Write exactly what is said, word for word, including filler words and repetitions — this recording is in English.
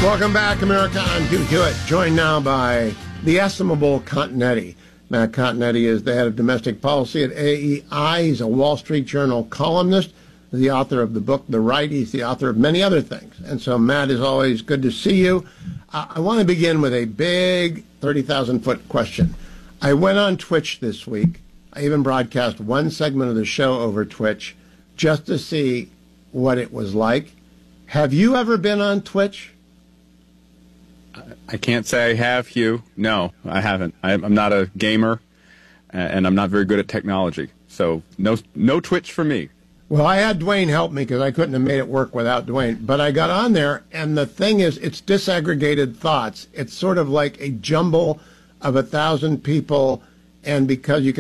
Welcome back, America. I'm Hugh Hewitt, joined now by the estimable Continetti. Matt Continetti is the head of domestic policy at A E I. He's a Wall Street Journal columnist, the author of the book The Right. He's the author of many other things. And so, Matt, is always good to see you. Uh, I want to begin with a big thirty thousand foot question. I went on Twitch this week. I even broadcast one segment of the show over Twitch just to see what it was like. Have you ever been on Twitch? I can't say I have, Hugh. No, I haven't. I'm not a gamer, and I'm not very good at technology. So no, no Twitch for me. Well, I had Dwayne help me because I couldn't have made it work without Dwayne. But I got on there, and the thing is, it's disaggregated thoughts. It's sort of like a jumble of a thousand people, and because you can